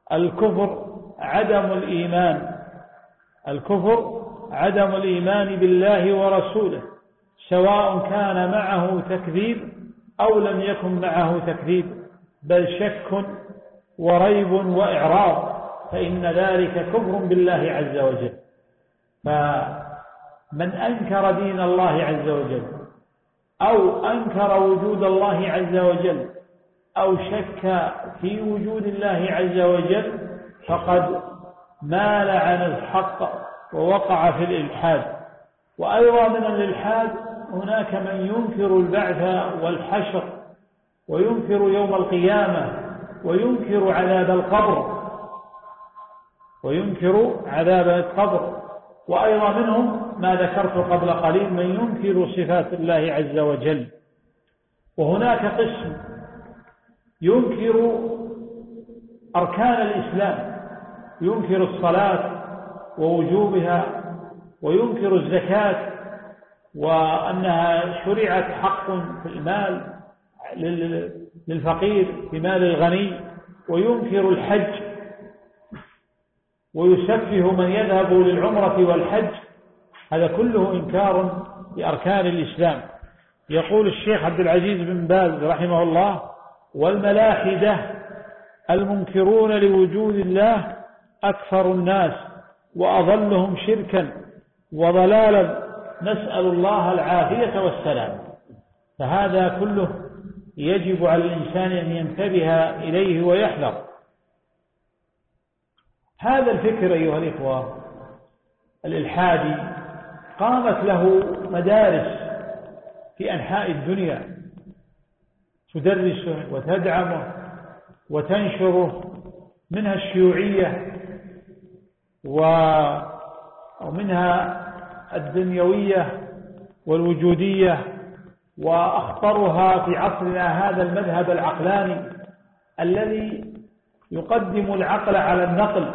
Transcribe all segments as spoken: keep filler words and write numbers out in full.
الكفر عدم الإيمان، الكفر عدم الإيمان بالله ورسوله، سواء كان معه تكذيب أو لم يكن معه تكذيب، بل شك وريب وإعراض، فإن ذلك كفر بالله عز وجل. فمن أنكر دين الله عز وجل أو أنكر وجود الله عز وجل أو شك في وجود الله عز وجل فقد مال عن الحق ووقع في الإلحاد. وأيضا من الإلحاد هناك من ينكر البعث والحشر وينكر يوم القيامة وينكر عذاب القبر وينكر عذاب القبر وأيضا منهم ما ذكرت قبل قليل من ينكر صفات الله عز وجل. وهناك قسم ينكر أركان الإسلام، ينكر الصلاة ووجوبها وينكر الزكاة وأنها شرعت حق في المال للفقير في مال الغني، وينكر الحج ويسفه من يذهب للعمرة والحج، هذا كله إنكار لأركان الإسلام. يقول الشيخ عبد العزيز بن باز رحمه الله: والملاحدة المنكرون لوجود الله أكثر الناس وأضلهم شركا وضلالا، نسأل الله العافية والسلام. فهذا كله يجب على الإنسان أن ينتبه إليه ويحذر. هذا الفكر أيها الإخوة الإلحادي قامت له مدارس في أنحاء الدنيا تدرسه وتدعمه وتنشره، منها الشيوعية ومنها الدنيوية والوجودية، وأخطرها في عصرنا هذا المذهب العقلاني الذي يقدم العقل على النقل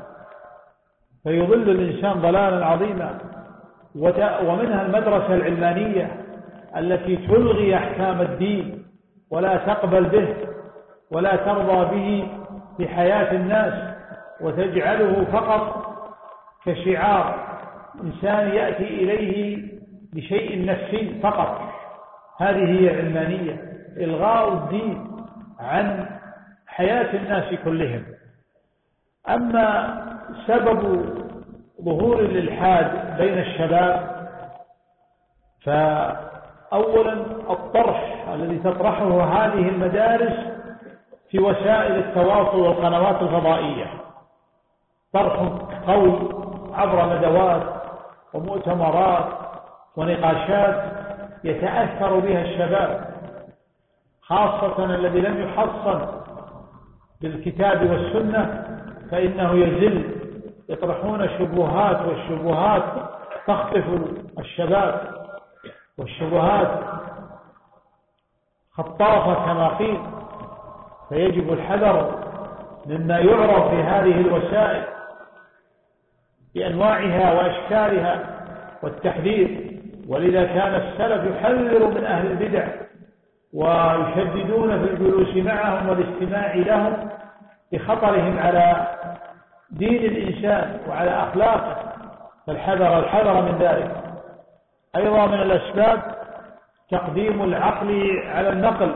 فيضل الإنسان ضلالا عظيما. ومنها المدرسة العلمانية التي تلغي أحكام الدين ولا تقبل به ولا ترضى به في حياة الناس، وتجعله فقط كشعار إنسان يأتي إليه بشيء نفسي فقط. هذه هي العلمانية، إلغاء الدين عن حياة الناس كلهم. أما سبب ظهور الإلحاد بين الشباب فأولا الطرح الذي تطرحه هذه المدارس في وسائل التواصل والقنوات الفضائية، طرح قوي عبر ندوات ومؤتمرات ونقاشات يتأثر بها الشباب، خاصة الذي لم يحصن بالكتاب والسنة فإنه يزل، يطرحون شبهات والشبهات تخطف الشباب، والشبهات خطافة كما قيل، فيجب الحذر مما يعرض في هذه الوسائل بأنواعها وأشكالها والتحذير. ولذا كان السلف يحذر من أهل البدع ويشددون في الجلوس معهم والاستماع لهم بخطرهم على دين الإنسان وعلى أخلاقه، فالحذر الحذر من ذلك. أيضا من الأسباب تقديم العقل على النقل،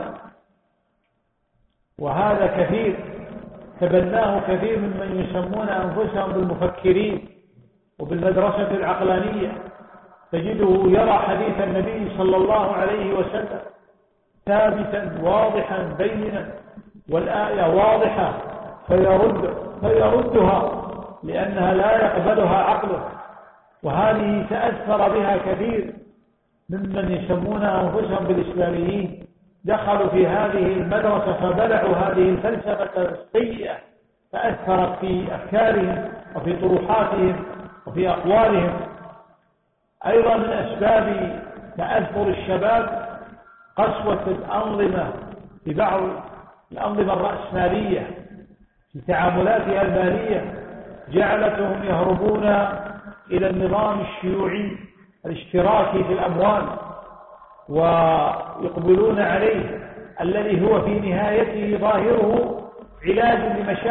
وهذا كثير تبناه كثير ممن يسمون أنفسهم بالمفكرين وبالمدرسة العقلانية، تجده يرى حديث النبي صلى الله عليه وسلم ثابتا واضحا بينا والآية واضحة فيرد فيردها لأنها لا يقبلها عقله. وهذه تأثر بها كثير ممن يسمون أنفسهم بالإسلاميين، دخلوا في هذه المدرسة فبلعوا هذه الفلسفة السيئة، فأثرت في أفكارهم وفي طروحاتهم وفي أقوالهم. أيضا من أسباب تأثر الشباب قسوة الأنظمة في بعض الأنظمة الرأسمالية في تعاملاتها المالية، جعلتهم يهربون إلى النظام الشيوعي الاشتراكي في الأموال ويقبلون عليه، الذي هو في نهايته ظاهره علاج لمشاكل